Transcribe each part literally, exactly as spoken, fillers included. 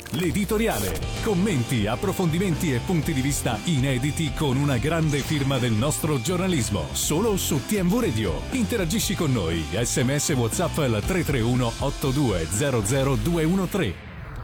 L'editoriale. Commenti, approfondimenti e punti di vista inediti con una grande firma del nostro giornalismo. Solo su T M V Radio. Interagisci con noi. Sms WhatsApp al tre tre uno otto due zero zero due uno tre.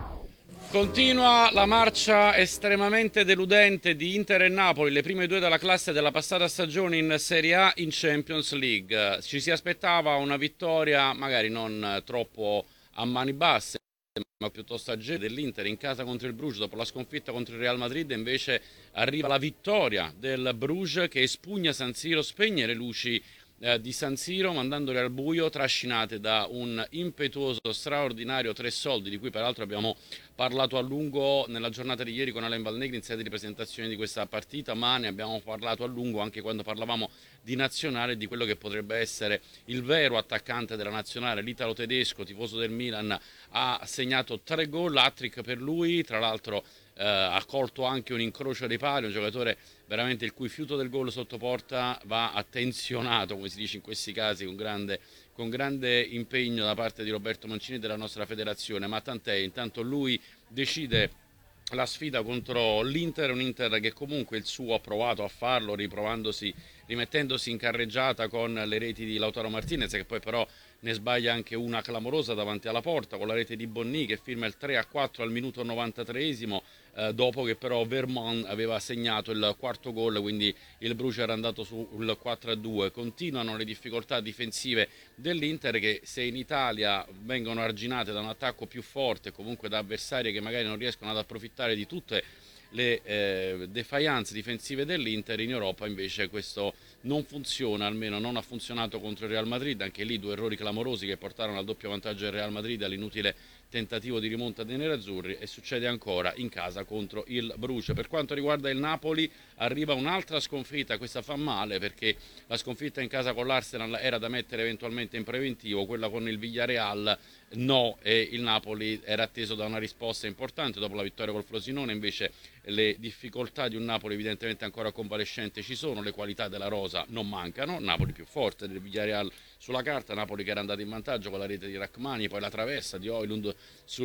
Continua la marcia estremamente deludente di Inter e Napoli, le prime due della classe della passata stagione in Serie A in Champions League. Ci si aspettava una vittoria magari non troppo a mani basse, ma piuttosto agevole dell'Inter in casa contro il Bruges dopo la sconfitta contro il Real Madrid. Invece arriva la vittoria del Bruges che espugna San Siro, spegne le luci eh, di San Siro mandandole al buio, trascinate da un impetuoso, straordinario tre soldi, di cui peraltro abbiamo parlato a lungo nella giornata di ieri con Alain Valnegri in sede di presentazione di questa partita, ma ne abbiamo parlato a lungo anche quando parlavamo di nazionale, di quello che potrebbe essere il vero attaccante della nazionale, l'italo-tedesco, tifoso del Milan. Ha segnato tre gol, hat-trick per lui, tra l'altro eh, ha colto anche un incrocio dei pali, un giocatore veramente il cui fiuto del gol sotto porta va attenzionato, come si dice in questi casi, con grande, con grande impegno da parte di Roberto Mancini e della nostra federazione, ma tant'è, intanto lui decide la sfida contro l'Inter, un Inter che comunque il suo ha provato a farlo, riprovandosi, rimettendosi in carreggiata con le reti di Lautaro Martinez, che poi però ne sbaglia anche una clamorosa davanti alla porta con la rete di Bonni che firma il tre a quattro al minuto novantatreesimo, eh, dopo che però Vermont aveva segnato il quarto gol, quindi il Bruges era andato sul quattro a due. Continuano le difficoltà difensive dell'Inter, che se in Italia vengono arginate da un attacco più forte, comunque da avversari che magari non riescono ad approfittare di tutte le eh, defianze difensive dell'Inter, in Europa invece questo non funziona, almeno non ha funzionato contro il Real Madrid. Anche lì due errori clamorosi che portarono al doppio vantaggio del Real Madrid, all'inutile tentativo di rimonta dei nerazzurri, e succede ancora in casa contro il Bruges. Per quanto riguarda il Napoli, arriva un'altra sconfitta, questa fa male perché la sconfitta in casa con l'Arsenal era da mettere eventualmente in preventivo, quella con il Villarreal no, e il Napoli era atteso da una risposta importante dopo la vittoria col Frosinone. Invece le difficoltà di un Napoli evidentemente ancora convalescente ci sono, le qualità della rosa non mancano, Napoli più forte del Villarreal sulla carta, Napoli che era andato in vantaggio con la rete di Rachmani, poi la traversa di Højlund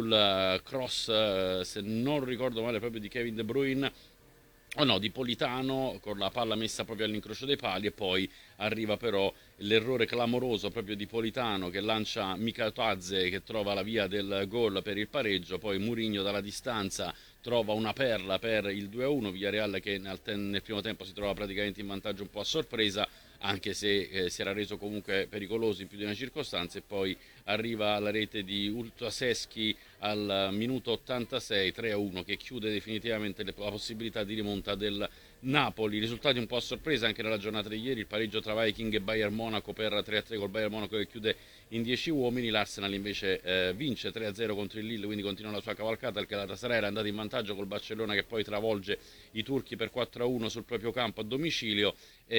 sul cross, se non ricordo male proprio di Kevin De Bruyne, o oh no, di Politano, con la palla messa proprio all'incrocio dei pali, e poi arriva però l'errore clamoroso proprio di Politano che lancia Mikatadze, che trova la via del gol per il pareggio, poi Mourinho dalla distanza trova una perla per il due a uno, Villarreal che nel, nel primo tempo si trova praticamente in vantaggio un po' a sorpresa, anche se eh, si era reso comunque pericoloso in più di una circostanza, e poi arriva la rete di Ultaseschi al minuto ottantasei, tre a uno, che chiude definitivamente la possibilità di rimonta del Napoli. Risultati un po' a sorpresa anche nella giornata di ieri, il pareggio tra Viking e Bayern Monaco per tre a tre col Bayern Monaco che chiude in dieci uomini, l'Arsenal invece eh, vince tre a zero contro il Lille, quindi continua la sua cavalcata. Il Galatasaray era andato in vantaggio col Barcellona che poi travolge i turchi per quattro a uno sul proprio campo a domicilio,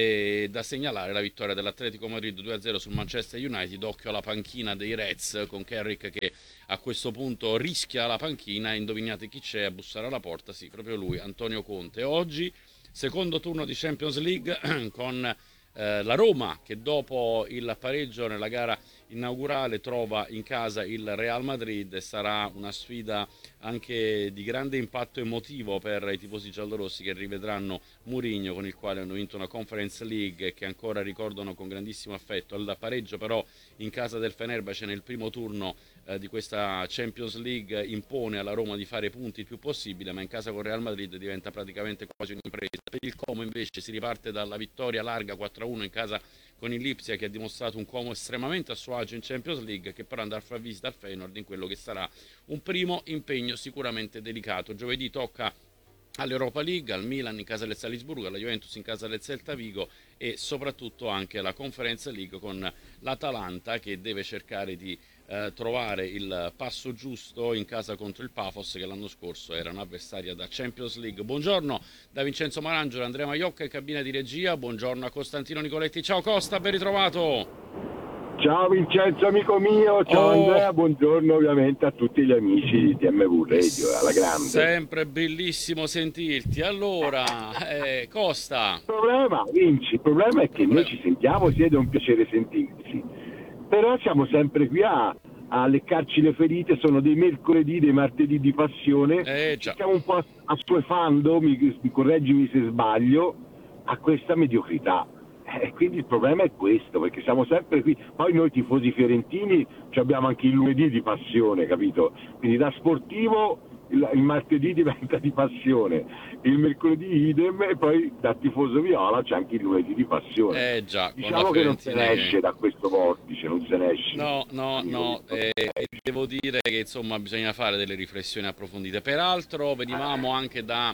e da segnalare la vittoria dell'Atletico Madrid due a zero sul Manchester United. Occhio alla panchina dei Reds con Carrick che a questo punto rischia la panchina, indovinate chi c'è a bussare alla porta? Sì, proprio lui, Antonio Conte. Oggi secondo turno di Champions League con eh, la Roma che dopo il pareggio nella gara inaugurale trova in casa il Real Madrid. Sarà una sfida anche di grande impatto emotivo per i tifosi giallorossi che rivedranno Mourinho, con il quale hanno vinto una Conference League e che ancora ricordano con grandissimo affetto. Il pareggio però in casa del Fenerbahce nel primo turno eh, di questa Champions League impone alla Roma di fare punti il più possibile, ma in casa con Real Madrid diventa praticamente quasi un'impresa. Per il Como invece si riparte dalla vittoria larga quattro a uno in casa con il Lipsia, che ha dimostrato un Como estremamente a suo agio in Champions League, che però andrà a far visita al Feyenoord in quello che sarà un primo impegno sicuramente delicato. Giovedì tocca all'Europa League, al Milan in casa del Salisburgo, alla Juventus in casa del Celta Vigo e soprattutto anche alla Conference League con l'Atalanta che deve cercare di eh, trovare il passo giusto in casa contro il Pafos, che l'anno scorso era un'avversaria da Champions League. Buongiorno da Vincenzo Marangelo, Andrea Maiocca in cabina di regia, buongiorno a Costantino Nicoletti. Ciao Costa, ben ritrovato. Ciao Vincenzo amico mio, ciao oh. Andrea, buongiorno ovviamente a tutti gli amici di T M V Radio, alla grande. Sempre bellissimo sentirti. Allora, eh, Costa. Il problema, Vinci, il problema è che noi ci sentiamo, sì, ed è un piacere sentirci, però siamo sempre qui a, a leccarci le ferite, sono dei mercoledì, dei martedì di passione, Eh, ci già. stiamo un po' assuefando, mi, mi correggimi se sbaglio, a questa mediocrità. Eh, quindi il problema è questo, perché siamo sempre qui. Poi noi tifosi fiorentini ci abbiamo anche il lunedì di passione, capito? Quindi da sportivo il, il martedì diventa di passione, il mercoledì idem, e poi da tifoso viola c'è anche il lunedì di passione. Eh già, con la Diciamo che non se ne Fiorentina esce che... da questo vortice, non se ne esce. No, no, no, eh, devo dire che insomma bisogna fare delle riflessioni approfondite. Peraltro venivamo anche da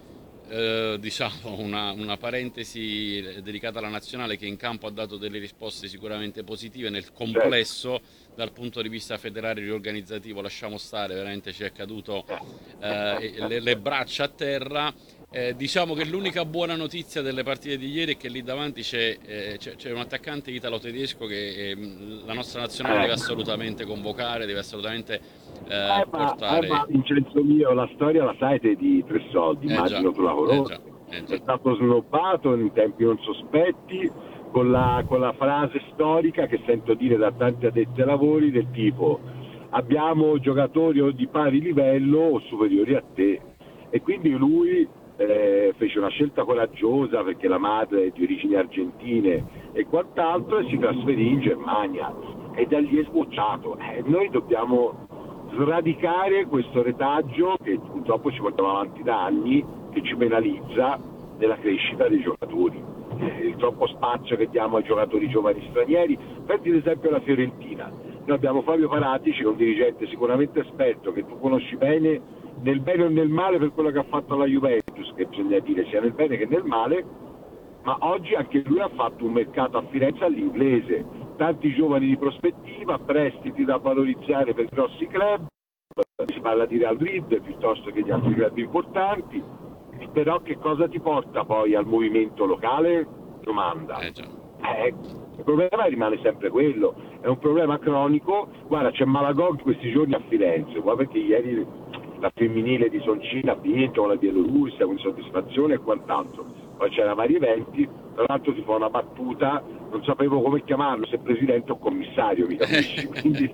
eh, diciamo una, una parentesi dedicata alla nazionale, che in campo ha dato delle risposte sicuramente positive nel complesso. Dal punto di vista federale riorganizzativo lasciamo stare, veramente ci è caduto eh, le, le braccia a terra. Eh, diciamo che l'unica buona notizia delle partite di ieri è che lì davanti c'è, eh, c'è, c'è un attaccante italo-tedesco che eh, la nostra nazionale deve assolutamente convocare, deve assolutamente eh, Eh, ma, portare. eh, ma Vincenzo mio, la storia la sai te di Tre Soldi, Eh, immagino già, tu la eh, conosci. già, eh, già. È stato snobbato in tempi non sospetti con la, con la frase storica che sento dire da tanti addetti ai lavori del tipo: abbiamo giocatori o di pari livello o superiori a te. E quindi lui eh, fece una scelta coraggiosa, perché la madre è di origini argentine e quant'altro, e si trasferì in Germania e da lì è sbocciato. Eh, noi dobbiamo sradicare questo retaggio che purtroppo ci portiamo avanti da anni, che ci penalizza nella crescita dei giocatori. Eh, il troppo spazio che diamo ai giocatori giovani stranieri. Prendi l'esempio la Fiorentina. Noi abbiamo Fabio Paratici, un dirigente sicuramente esperto, che tu conosci bene, nel bene o nel male, per quello che ha fatto alla Juventus, che bisogna dire sia nel bene che nel male, ma oggi anche lui ha fatto un mercato a Firenze all'inglese, tanti giovani di prospettiva, prestiti da valorizzare per grossi club, si parla di Real Madrid piuttosto che di altri club importanti. Però che cosa ti porta poi al movimento locale? Domanda. Eh, già. Eh, il problema rimane sempre quello, è un problema cronico. Guarda, c'è Malagog questi giorni a Firenze, guarda, perché ieri la femminile di Soncina ha vinto con la Bielorussia con soddisfazione e quant'altro. Poi c'era Maria Venti, tra l'altro si fa una battuta, non sapevo come chiamarlo, se presidente o commissario, mi capisci? Quindi...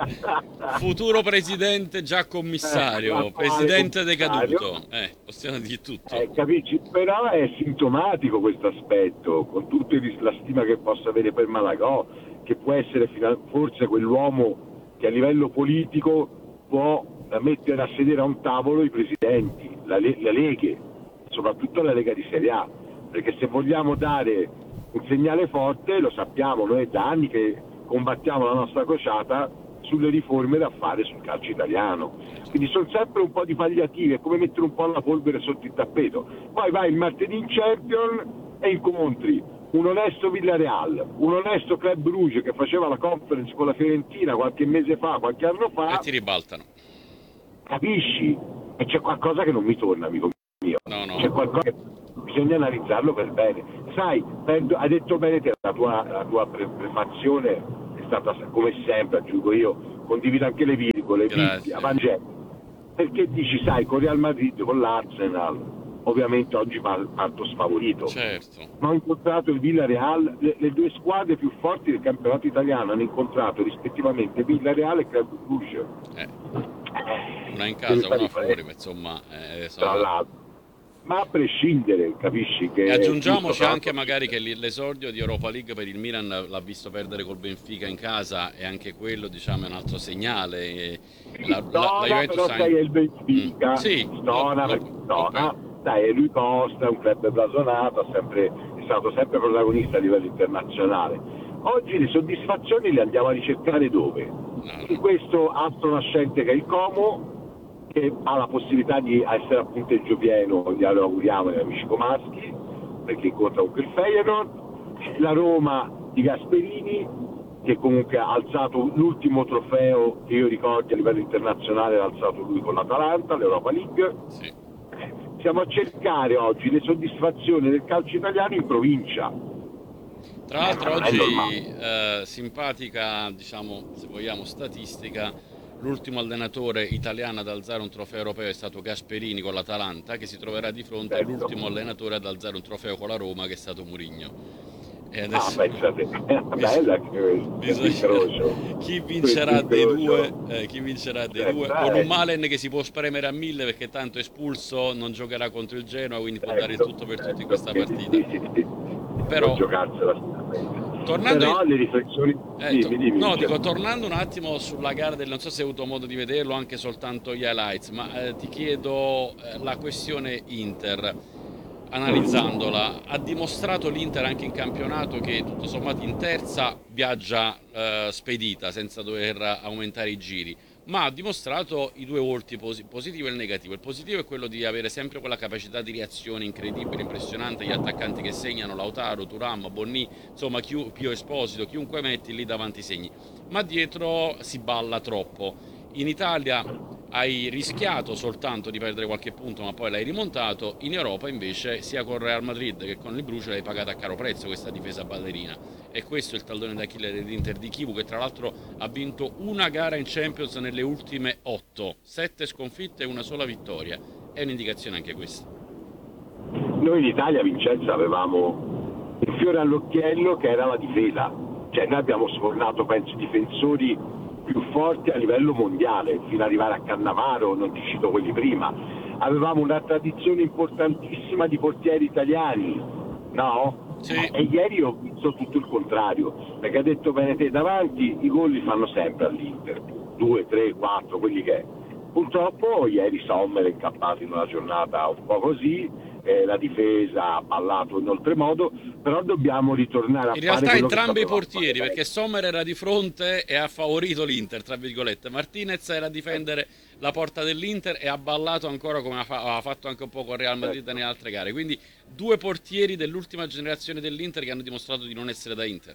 Futuro presidente già commissario, Eh, presidente commissario. decaduto, eh, possiamo dire tutto. Eh, capisci? Però è sintomatico questo aspetto, con tutta la stima che possa avere per Malagò, che può essere forse quell'uomo che a livello politico può mettere a sedere a un tavolo i presidenti, la le, le leghe, soprattutto la Lega di Serie A, perché se vogliamo dare un segnale forte, lo sappiamo, noi è da anni che combattiamo la nostra crociata sulle riforme da fare sul calcio italiano, quindi sono sempre un po' di palliative, è come mettere un po' la polvere sotto il tappeto. Poi vai il martedì in Champions e incontri un onesto Villarreal, un onesto Club Brugge che faceva la conference con la Fiorentina qualche mese fa, qualche anno fa, E ti ribaltano. capisci? E c'è qualcosa che non mi torna, amico mio. No, no. C'è qualcosa che bisogna analizzarlo per bene. Sai, penso, hai detto bene te, la tua, la tua pre- prefazione è stata, come sempre, aggiungo io, condivido anche le virgole, Grazie. Vangelo. Perché dici, sai, con Real Madrid, con l'Arsenal, ovviamente oggi parto sfavorito. Certo. Ma ho incontrato il Villarreal, le, le due squadre più forti del campionato italiano hanno incontrato rispettivamente Villarreal e Club Brugge. Eh. Una in casa, una fuori, ma insomma... Eh, sono... Tra l'altro. Ma a prescindere, capisci che... E aggiungiamoci tutto anche fatto... magari che l'esordio di Europa League per il Milan l'ha visto perdere col Benfica in casa, e anche quello, diciamo, è un altro segnale. La, la, Stona, la Juventus però ha... sai, è il Benfica. Mm. Sì, Stona, no, perché no, Stona, ok. dai, è lui Costa, è un club blasonato, ha sempre, è stato sempre protagonista a livello internazionale. Oggi le soddisfazioni le andiamo a ricercare dove? No, In no. questo astro nascente che è il Como, che ha la possibilità di essere a punteggio pieno, glielo auguriamo agli amici comaschi, perché incontra comunque il Feyenoord, la Roma di Gasperini, che comunque ha alzato l'ultimo trofeo che io ricordo a livello internazionale, l'ha alzato lui con l'Atalanta, l'Europa League. Sì. Siamo a cercare oggi le soddisfazioni del calcio italiano in provincia. Tra l'altro Non è oggi normale. eh, simpatica, diciamo, se vogliamo, statistica, l'ultimo allenatore italiano ad alzare un trofeo europeo è stato Gasperini con l'Atalanta, che si troverà di fronte Certo. all'ultimo allenatore ad alzare un trofeo con la Roma, che è stato Mourinho. E Ah, adesso pensate, bella che bisogna... chi vincerà dei due, eh, chi vincerà dei due, con un Malen che si può spremere a mille perché tanto espulso, non giocherà contro il Genoa, quindi può dare il certo, tutto per tutti in certo, questa che partita. sì, sì, sì. Può Però giocarsela sicuramente. tornando in... Però le riflessioni, eh, to- dimmi, dimmi, no, dico, Vincenzo. tornando un attimo sulla gara del, non so se hai avuto modo di vederlo, anche soltanto gli highlights, ma eh, ti chiedo eh, la questione Inter, analizzandola, ha dimostrato l'Inter anche in campionato che tutto sommato in terza viaggia eh, spedita senza dover aumentare i giri, ma ha dimostrato i due volti, posi- positivo e il negativo. Il positivo è quello di avere sempre quella capacità di reazione incredibile, impressionante, gli attaccanti che segnano, Lautaro, Thuram, Bonni, insomma chi- Pio Esposito, chiunque metti lì davanti segni, ma dietro si balla troppo. In Italia hai rischiato soltanto di perdere qualche punto, ma poi l'hai rimontato. In Europa invece sia con Real Madrid che con il Bruce l'hai pagata a caro prezzo questa difesa ballerina, e questo è il tallone d'Achille dell'Inter di Chivu, che tra l'altro ha vinto una gara in Champions nelle ultime otto, sette sconfitte e una sola vittoria. È un'indicazione anche questa. Noi in Italia, Vincenzo, avevamo il fiore all'occhiello che era la difesa, cioè noi abbiamo sfornato, penso, difensori più forti a livello mondiale, fino ad arrivare a Cannavaro, non ti cito quelli prima. Avevamo una tradizione importantissima di portieri italiani, no? Sì. E ieri ho visto tutto il contrario, perché ha detto bene te, davanti i gol li fanno sempre all'Inter, due, tre, quattro, quelli che è. Purtroppo ieri Sommer è incappato in una giornata un po' così, eh, la difesa ha ballato in oltremodo, però dobbiamo ritornare a In fare realtà quello che entrambi i sapevamo portieri, fare. perché Sommer era di fronte e ha favorito l'Inter, tra virgolette. Martinez era a difendere la porta dell'Inter e ha ballato ancora come ha fatto anche un po' con Real Madrid nelle altre gare. Quindi due portieri dell'ultima generazione dell'Inter che hanno dimostrato di non essere da Inter.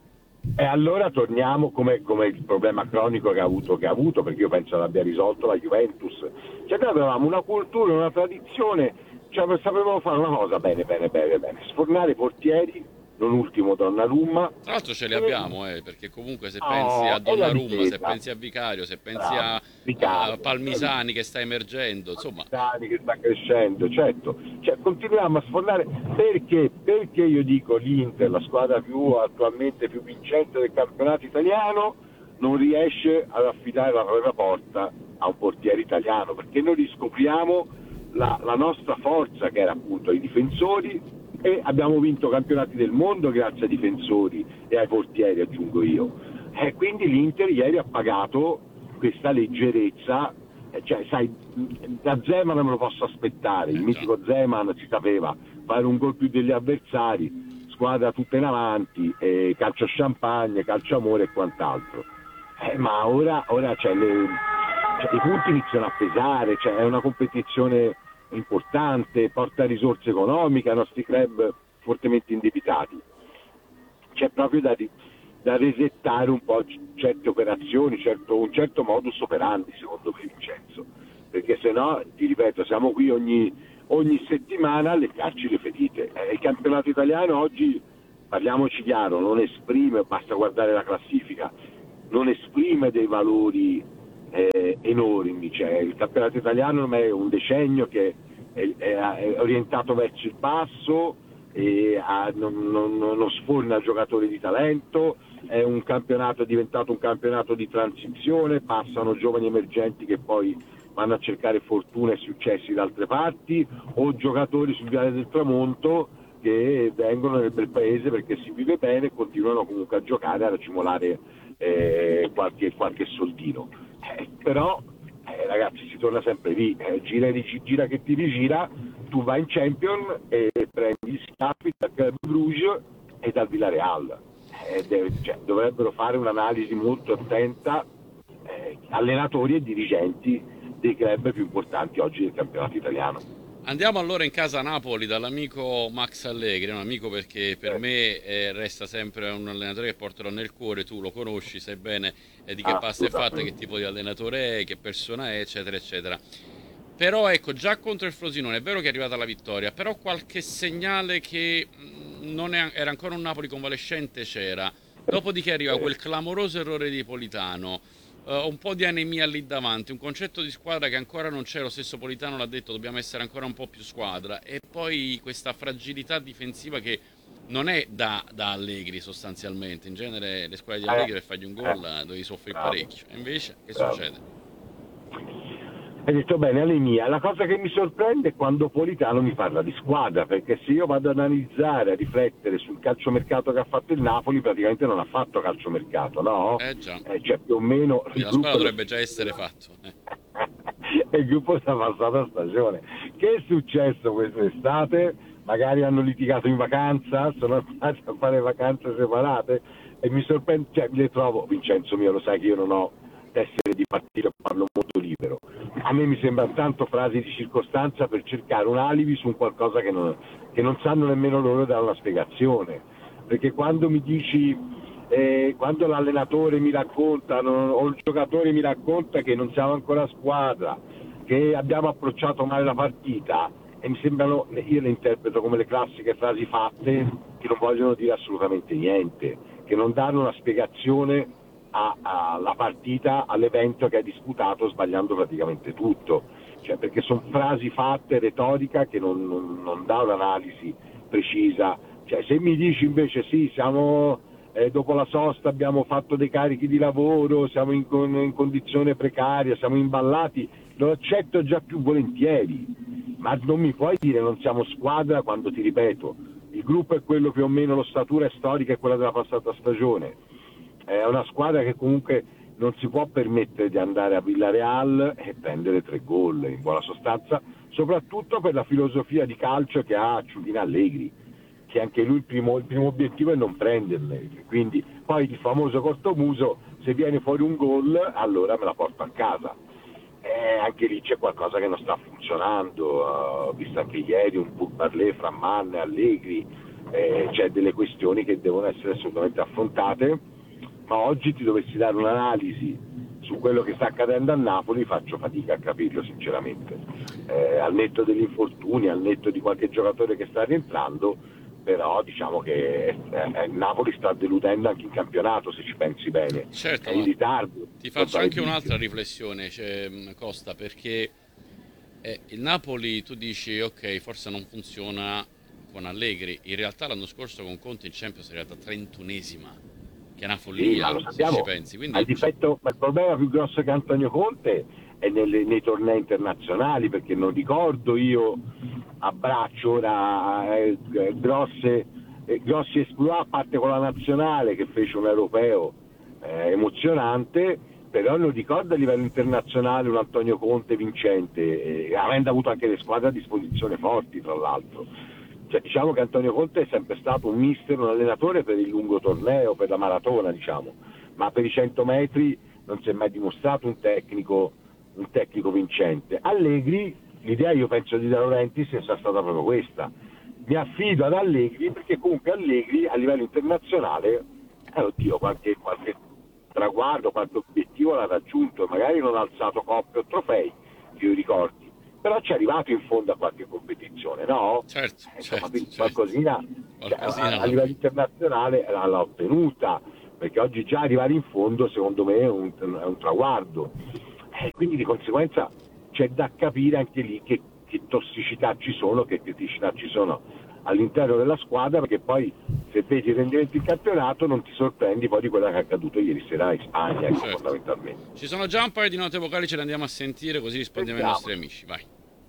E allora torniamo come, come il problema cronico che ha avuto, che ha avuto, perché io penso l'abbia risolto la Juventus. Cioè noi avevamo una cultura, una tradizione, cioè sapevamo fare una cosa bene, bene, bene, bene, sfornare portieri, non ultimo Donnarumma. Tra l'altro ce li abbiamo, eh, perché comunque se Oh, pensi a e la Donnarumma, se difesa. pensi a Vicario, se pensi Bravo, a, a Vicario, Palmisani che sta emergendo, insomma... Palmisani che sta crescendo, certo. Cioè, continuiamo a sfornare, perché? Perché io dico l'Inter, la squadra più attualmente più vincente del campionato italiano, non riesce ad affidare la propria porta a un portiere italiano, perché noi riscopriamo la, la nostra forza, che era appunto i difensori, e abbiamo vinto campionati del mondo grazie ai difensori e ai portieri, aggiungo io. E quindi l'Inter ieri ha pagato questa leggerezza, eh, cioè sai, da Zeman me lo posso aspettare, il mitico Zeman si sapeva fare un gol più degli avversari, squadra tutta in avanti, eh, calcio champagne, calcio amore e quant'altro. Eh, ma ora, ora c'è le, cioè, i punti iniziano a pesare, cioè, è una competizione importante, porta risorse economiche ai nostri club fortemente indebitati. C'è proprio da, da resettare un po' certe operazioni, certo, un certo modus operandi, secondo me, Vincenzo, perché se no, ti ripeto, siamo qui ogni, ogni settimana a leccarci le ferite. Eh, il campionato italiano oggi, parliamoci chiaro, non esprime, basta guardare la classifica, non esprime dei valori Eh, enormi, cioè, il campionato italiano è un decennio che è, è, è orientato verso il basso, e ha, non, non, non sforna giocatori di talento, è un campionato, è diventato un campionato di transizione, passano giovani emergenti che poi vanno a cercare fortuna e successi da altre parti, o giocatori sul viale del tramonto che vengono nel bel paese perché si vive bene e continuano comunque a giocare, a racimolare eh, qualche, qualche soldino. Eh, però eh, ragazzi, si torna sempre lì, eh, gira, e gira che ti rigira, tu vai in Champions e prendi gli scappi dal Club Brugge e dal Villarreal. Eh, deve, cioè, dovrebbero fare un'analisi molto attenta eh, allenatori e dirigenti dei club più importanti oggi del campionato italiano. Andiamo allora in casa Napoli dall'amico Max Allegri, un amico perché per me eh, resta sempre un allenatore che porterò nel cuore, tu lo conosci, sai bene eh, di che pasta è fatta, che tipo di allenatore è, che persona è, eccetera, eccetera. Però ecco, già contro il Frosinone è vero che è arrivata la vittoria, però qualche segnale che non è, era ancora un Napoli convalescente c'era. Dopodiché arriva quel clamoroso errore di Politano, Uh, un po' di anemia lì davanti, un concetto di squadra che ancora non c'è, lo stesso Politano l'ha detto, dobbiamo essere ancora un po' più squadra, e poi questa fragilità difensiva che non è da, da Allegri sostanzialmente. In genere le squadre di Allegri per fargli un gol eh. devi soffrire Bravo. parecchio. E invece che Bravo. succede? Hai detto bene, Alemia. La cosa che mi sorprende è quando Politano mi parla di squadra, perché se io vado ad analizzare, a riflettere sul calciomercato che ha fatto il Napoli, praticamente non ha fatto calciomercato, no? Eh già. Eh, cioè più o meno Quindi il la gruppo squadra dovrebbe già essere fatto. Eh. è il gruppo della passata stagione. Che è successo quest'estate? Magari hanno litigato in vacanza, sono andati a fare vacanze separate e mi sorprende, cioè le trovo, Vincenzo mio, lo sai che io non ho tessere di partito, parlo molto libero. A me mi sembrano tanto frasi di circostanza per cercare un alibi su un qualcosa che non, che non sanno nemmeno loro dare una spiegazione. Perché quando mi dici, eh, quando l'allenatore mi racconta non, o il giocatore mi racconta che non siamo ancora squadra, che abbiamo approcciato male la partita, e mi sembrano, io le interpreto come le classiche frasi fatte che non vogliono dire assolutamente niente, che non danno una spiegazione alla partita, all'evento che ha disputato, sbagliando praticamente tutto, cioè perché sono frasi fatte, retorica che non, non, non dà un'analisi precisa. Cioè se mi dici invece sì, siamo eh, dopo la sosta abbiamo fatto dei carichi di lavoro, siamo in, in condizione precaria, siamo imballati, lo accetto già più volentieri, ma non mi puoi dire non siamo squadra quando, ti ripeto, il gruppo è quello più o meno, l'ossatura storica è quella della passata stagione. È una squadra che comunque non si può permettere di andare a Villareal e prendere tre gol, in buona sostanza, soprattutto per la filosofia di calcio che ha Giulino Allegri, che anche lui il primo, il primo obiettivo è non prenderle, quindi poi il famoso cortomuso, se viene fuori un gol allora me la porto a casa. Eh, anche lì c'è qualcosa che non sta funzionando, ho visto anche ieri un pourparlers fra Mann e Allegri, eh, c'è delle questioni che devono essere assolutamente affrontate. Ma oggi ti dovessi dare un'analisi su quello che sta accadendo a Napoli, faccio fatica a capirlo sinceramente, eh, al netto degli infortuni, al netto di qualche giocatore che sta rientrando, però diciamo che eh, eh, Napoli sta deludendo anche in campionato, se ci pensi bene. Certo, è in ritardo. Ti faccio anche un'altra riflessione, cioè, Costa, perché eh, il Napoli tu dici ok, forse non funziona con Allegri, in realtà l'anno scorso con Conte in Champions è arrivata trentunesima, che è una follia, sì, lo se ci pensi. Quindi... il, difetto, ma il problema più grosso che Antonio Conte è nelle, nei tornei internazionali, perché non ricordo io a braccio ora eh, grosse, eh, grossi esploit, a parte con la nazionale che fece un europeo eh, emozionante, però non ricordo a livello internazionale un Antonio Conte vincente, eh, avendo avuto anche le squadre a disposizione forti tra l'altro. Cioè, diciamo che Antonio Conte è sempre stato un mister, un allenatore per il lungo torneo, per la maratona, diciamo, ma per i cento metri non si è mai dimostrato un tecnico, un tecnico vincente. Allegri, l'idea io penso di De Laurentiis sia stata proprio questa. Mi affido ad Allegri perché comunque Allegri a livello internazionale, eh, oddio, qualche, qualche traguardo, qualche obiettivo l'ha raggiunto, magari non ha alzato coppe o trofei, che io ricordi, però ci è arrivato in fondo a qualche competizione, no? Certo, Insomma, certo, certo. qualcosina, Qualcosina cioè, a, no. a livello internazionale l'ha ottenuta, perché oggi già arrivare in fondo secondo me è un, è un traguardo, e quindi di conseguenza c'è da capire anche lì che, che tossicità ci sono, che criticità ci sono all'interno della squadra, perché poi se vedi i rendimenti del campionato non ti sorprendi poi di quello che è accaduto ieri sera in Spagna, ecco, certo. Fondamentalmente. Ci sono già un paio di note vocali, ce le andiamo a sentire così rispondiamo ai nostri amici, vai.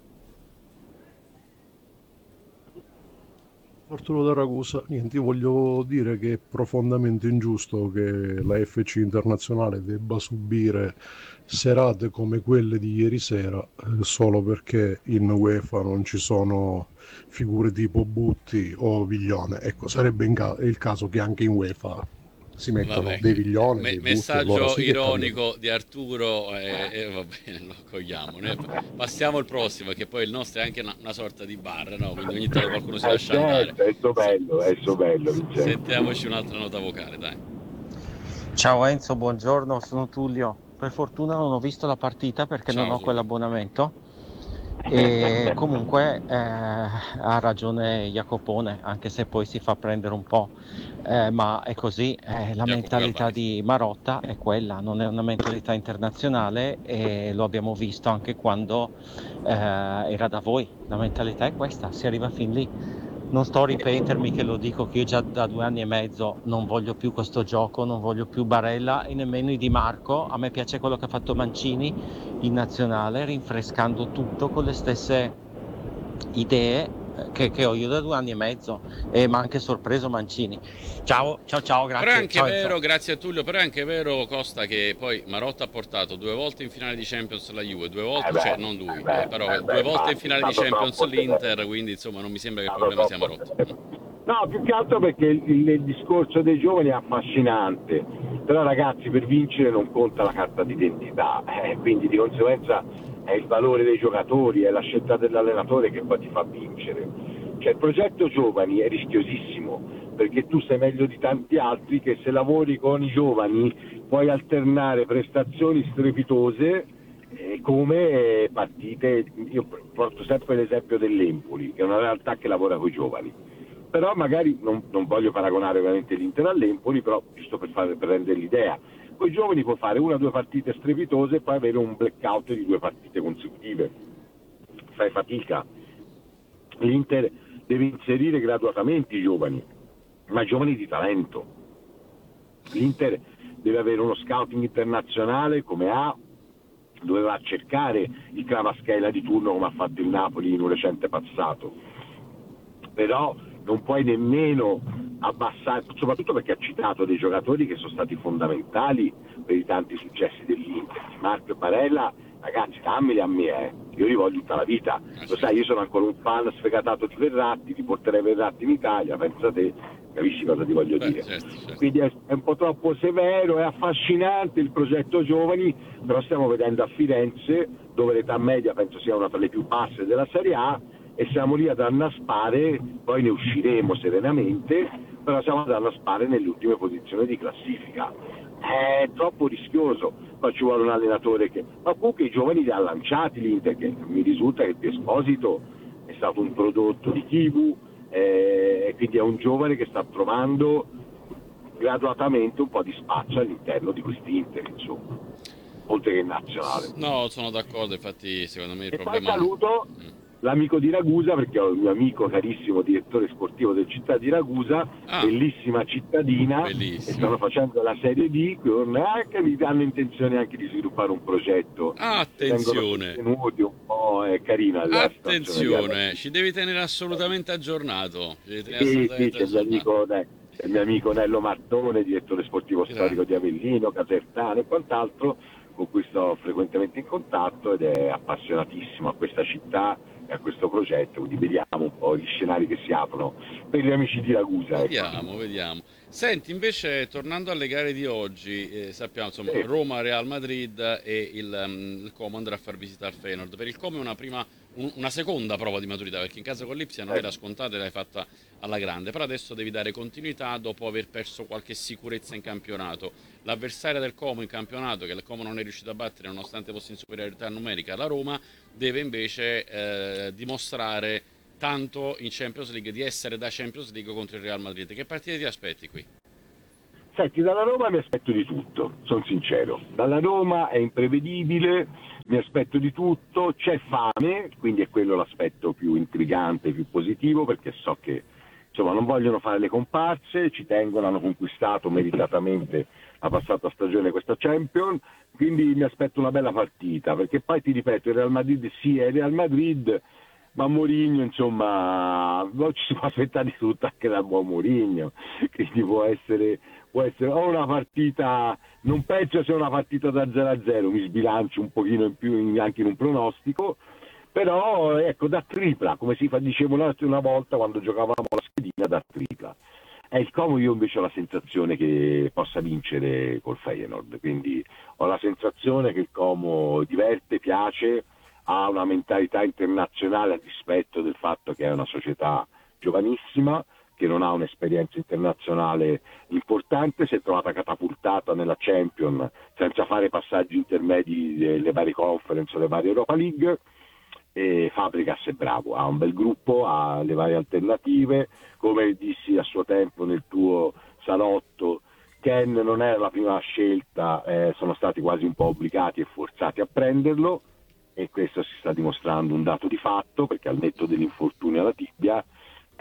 Arturo da Ragusa, niente, io voglio dire che è profondamente ingiusto che la F C Internazionale debba subire serate come quelle di ieri sera eh, solo perché in UEFA non ci sono figure tipo Butti o Viglione. Ecco, sarebbe in ca- il caso che anche in UEFA si mettano Vabbè. dei Viglione, Me- dei messaggio Butti, allora sì ironico di Arturo e eh, eh, va bene, lo cogliamo. Noi passiamo al prossimo, che poi il nostro è anche una, una sorta di bar, no? Quindi ogni tanto qualcuno si Eh, lascia certo, andare. è so bello, è so bello, Vincenzo. Sentiamoci un'altra nota vocale, dai. Ciao Enzo, buongiorno, sono Tullio. Per fortuna non ho visto la partita perché Ciao, non ho Tullio. quell'abbonamento. E comunque eh, ha ragione Jacopone, anche se poi si fa prendere un po', eh, ma è così, eh, la Jacopo mentalità Galvani. di Marotta è quella, non è una mentalità internazionale e lo abbiamo visto anche quando eh, era da voi, la mentalità è questa, si arriva fin lì. non sto a ripetermi che lo dico che io già da due anni e mezzo non voglio più questo gioco, non voglio più Barella e nemmeno i Di Marco. A me piace quello che ha fatto Mancini in nazionale, rinfrescando tutto con le stesse idee che, che ho io da due anni e mezzo, e mi ha anche sorpreso Mancini. Ciao, ciao, ciao, grazie. Però è anche ciao, vero, ciao. grazie a Tullio, però è anche vero, Costa, che poi Marotta ha portato due volte in finale di Champions la Juve, due volte, Eh beh, cioè non lui, eh beh, eh, però eh due beh, volte in infatti, finale è di stato Champions troppo l'Inter, severo. quindi insomma non mi sembra che il Stato problema sia troppo Marotta. severo. No, più che altro perché il, il- il discorso dei giovani è affascinante, però ragazzi, per vincere non conta la carta d'identità, eh, quindi di conseguenza è il valore dei giocatori, è la scelta dell'allenatore che poi ti fa vincere. Cioè il progetto giovani è rischiosissimo, perché tu sei meglio di tanti altri che se lavori con i giovani puoi alternare prestazioni strepitose eh, come partite. Io porto sempre l'esempio dell'Empoli, che è una realtà che lavora con i giovani, però magari non, non voglio paragonare ovviamente l'Inter all'Empoli, però giusto per, fare, per rendere l'idea, con i giovani può fare una o due partite strepitose e poi avere un blackout di due partite consecutive, fai fatica. L'Inter deve inserire graduatamente i giovani, ma giovani di talento. L'Inter deve avere uno scouting internazionale come ha, doveva cercare il Kvaratskhelia di turno come ha fatto il Napoli in un recente passato, però non puoi nemmeno abbassare, soprattutto perché ha citato dei giocatori che sono stati fondamentali per i tanti successi dell'Inter. Marco e Barella, ragazzi, dammeli a me, eh. Io li voglio tutta la vita, lo sai, io sono ancora un fan sfegatato di Verratti, ti porterei Verratti in Italia, pensa te, capisci cosa ti voglio Beh, dire? certo, certo. Quindi è, è un po' troppo severo, è affascinante il progetto giovani, però stiamo vedendo a Firenze, dove l'età media penso sia una tra le più basse della Serie A, e siamo lì ad annaspare, poi ne usciremo serenamente, però siamo ad annaspare nelle ultime posizioni di classifica. È troppo rischioso, poi ci vuole un allenatore che... Ma comunque i giovani li ha lanciati l'Inter, che mi risulta che Esposito è stato un prodotto di Kivu, eh, e quindi è un giovane che sta trovando graduatamente un po' di spazio all'interno di quest'Inter, insomma, oltre che in nazionale. No, sono d'accordo, infatti secondo me il E poi problema... saluto Mm. l'amico di Ragusa, perché ho il mio amico carissimo direttore sportivo del Città di Ragusa, Ah, bellissima cittadina, e bellissimo. stanno facendo la Serie D, con anche mi hanno intenzione anche di sviluppare un progetto. Ah, Vengono attenzione, sostenuti un po', è carina la situazione. attenzione, ci devi tenere assolutamente aggiornato. Ci devi tenere Sì, sì, assolutamente c'è il mio aggiornato. amico, dai, c'è il mio amico Nello Martone, direttore sportivo Grazie. storico di Avellino, Casertano e quant'altro, con cui sto frequentemente in contatto, ed è appassionatissimo a questa città e a questo progetto, quindi vediamo un po' gli scenari che si aprono per gli amici di Ragusa. Ecco. Vediamo, vediamo. Senti, invece, tornando alle gare di oggi, eh, sappiamo insomma Sì. Roma-Real Madrid e il, um, il Como andrà a far visita al Feyenoord. Per il Como è una prima, un- una seconda prova di maturità, perché in casa con l'Ipsia non Eh. era scontata e l'hai fatta alla grande, però adesso devi dare continuità dopo aver perso qualche sicurezza in campionato. L'avversaria del Como in campionato, che il Como non è riuscito a battere nonostante fosse in superiorità numerica, la Roma, deve invece eh, dimostrare tanto in Champions League, di essere da Champions League contro il Real Madrid. Che partite ti aspetti qui? Senti, dalla Roma mi aspetto di tutto, sono sincero. Dalla Roma è imprevedibile, mi aspetto di tutto, c'è fame, quindi è quello l'aspetto più intrigante, più positivo, perché so che insomma non vogliono fare le comparse, ci tengono, hanno conquistato meritatamente la passata stagione questa Champions, quindi mi aspetto una bella partita, perché poi ti ripeto, il Real Madrid sì è il Real Madrid, ma Mourinho, insomma, ci si può aspettare di tutto anche dal buon Mourinho, quindi può essere, può essere o una partita, non penso sia una partita da zero a zero, mi sbilancio un pochino in più in- anche in un pronostico, però ecco, da tripla, come si fa, dicevo una volta quando giocavamo la schedina, da tripla. È il Como, io invece ho la sensazione che possa vincere col Feyenoord, quindi ho la sensazione che il Como diverte, piace, ha una mentalità internazionale a dispetto del fatto che è una società giovanissima, che non ha un'esperienza internazionale importante, si è trovata catapultata nella Champions senza fare passaggi intermedi delle varie conference o le varie Europa League, e Fabregas è bravo, ha un bel gruppo, ha le varie alternative, come dissi a suo tempo nel tuo salotto, Ken non era la prima scelta, eh, sono stati quasi un po' obbligati e forzati a prenderlo, e questo si sta dimostrando un dato di fatto, perché al netto dell'infortunio alla tibia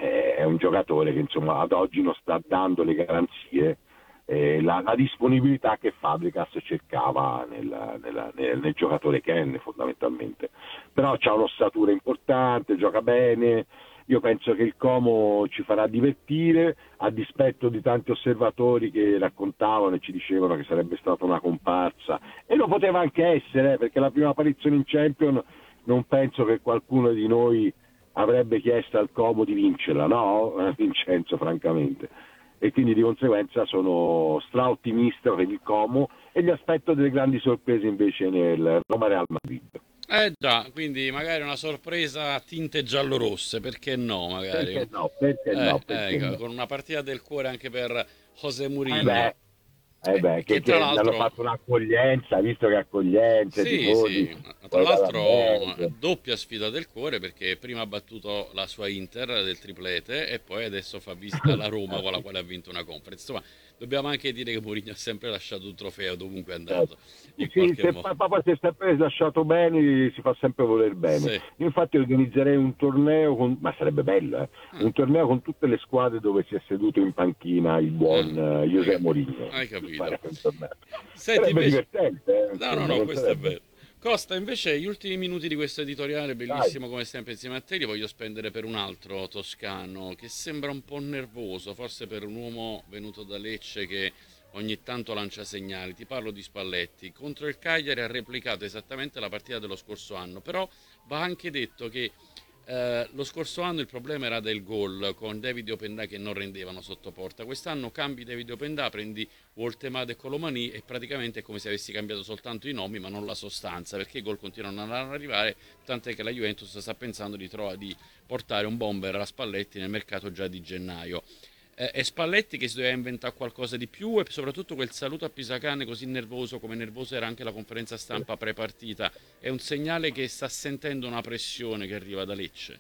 eh, è un giocatore che insomma ad oggi non sta dando le garanzie, eh, la, la disponibilità che Fabregas cercava nel, nel, nel, nel giocatore Ken fondamentalmente. Però c'ha un'ossatura importante, gioca bene. Io penso che il Como ci farà divertire, a dispetto di tanti osservatori che raccontavano e ci dicevano che sarebbe stata una comparsa, e lo poteva anche essere, perché la prima apparizione in Champions non penso che qualcuno di noi avrebbe chiesto al Como di vincerla, no? Vincenzo, francamente. E quindi di conseguenza sono straottimista per il Como e gli aspetto delle grandi sorprese invece nel Roma Real Madrid. Eh già, quindi magari una sorpresa a tinte giallorosse, perché no, magari. Perché no, perché Eh, no, perché ecco, no. con una partita del cuore anche per José Eh Mourinho. beh, eh beh, Eh, che, che tra che hanno l'altro, fatto un'accoglienza, visto che accoglienze, sì, tifosi, sì, ma tra poi dalla l'altro band. doppia sfida del cuore perché prima ha battuto la sua Inter del triplete e poi adesso fa visita alla Roma con la quale ha vinto una conference. Insomma, dobbiamo anche dire che Mourinho ha sempre lasciato un trofeo dovunque è andato, in Sì, qualche se modo. papà si è sempre lasciato bene, si fa sempre voler bene. Sì. Io infatti organizzerei un torneo, con, ma sarebbe bello, eh? Ah, Un torneo con tutte le squadre dove si è seduto in panchina il buon ah, eh, hai, José cap- Mourinho. hai capito. Fare un torneo. Senti Sarebbe invece, divertente, eh, no, no, insomma, no, non questo è sarebbe... vero. Costa, invece, gli ultimi minuti di questo editoriale, Dai. bellissimo come sempre insieme a te, li voglio spendere per un altro toscano che sembra un po' nervoso, forse per un uomo venuto da Lecce che ogni tanto lancia segnali. Ti parlo di Spalletti. Contro il Cagliari ha replicato esattamente la partita dello scorso anno, però va anche detto che eh, lo scorso anno il problema era del gol con David Opendà che non rendevano sotto porta. Quest'anno cambi David Opendà, prendi Woltemade e Colomani e praticamente è come se avessi cambiato soltanto i nomi ma non la sostanza, perché i gol continuano a non arrivare, tant'è che la Juventus sta pensando di, trovare, di portare un bomber a Spalletti nel mercato già di gennaio. Eh, è Spalletti che si doveva inventare qualcosa di più e soprattutto quel saluto a Pisacane così nervoso come nervoso era anche la conferenza stampa pre-partita è un segnale che sta sentendo una pressione che arriva da Lecce.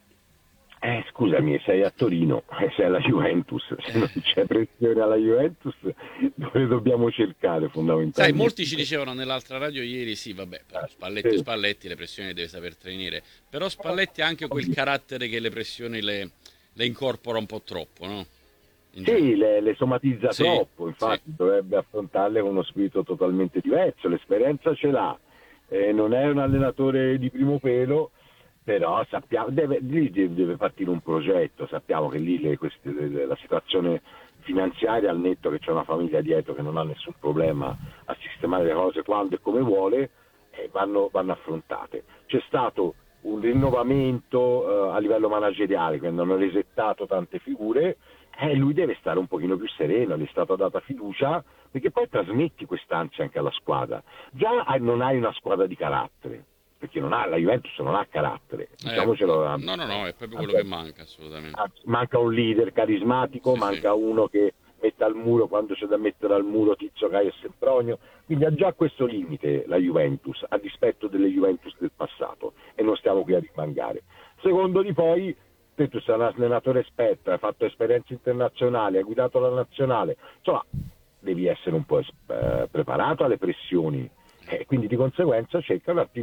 Eh, scusami, sei a Torino, eh, sei alla Juventus, se non c'è pressione alla Juventus, dove dobbiamo cercare fondamentalmente? Sai, molti ci dicevano nell'altra radio ieri, sì, vabbè, però Eh, Spalletti e sì. Spalletti le pressioni deve saper tenere, però Spalletti ha anche quel carattere che le pressioni le, le incorpora un po' troppo, no? In genere. Sì, le, le somatizza Sì, troppo, infatti sì. dovrebbe affrontarle con uno spirito totalmente diverso, l'esperienza ce l'ha, eh, non è un allenatore di primo pelo, però sappiamo, deve, lì deve deve partire un progetto, sappiamo che lì le, queste, le- la situazione finanziaria, al netto che c'è una famiglia dietro che non ha nessun problema a sistemare le cose quando e come vuole, eh, vanno, vanno affrontate. C'è stato un rinnovamento eh, a livello manageriale, quindi hanno resettato tante figure, eh, lui deve stare un pochino più sereno, gli è stata data fiducia, perché poi trasmetti quest'ansia anche alla squadra. Già hai- non hai una squadra di carattere, perché non ha, la Juventus non ha carattere, Eh, diciamocelo. no, no, no, è proprio quello anche- che manca assolutamente. Ah, manca un leader carismatico, Sì, manca sì. uno che metta al muro quando c'è da mettere al muro Tizio, Caio e Sempronio, quindi ha già questo limite la Juventus, a dispetto delle Juventus del passato, e non stiamo qui a rimangare. Secondo di poi, te tu sei un allenatore esperto, hai fatto esperienze internazionali, hai guidato la nazionale, insomma devi essere un po' es- eh, preparato alle pressioni, e quindi di conseguenza cerca un attimo